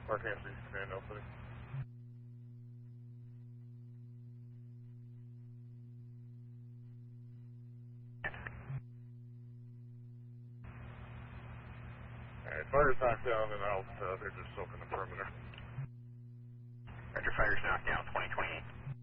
Mark Anthony, command opening. Alright, fire's knocked down and out. They're just soaking the perimeter. Roger, fire's knocked down, 2028.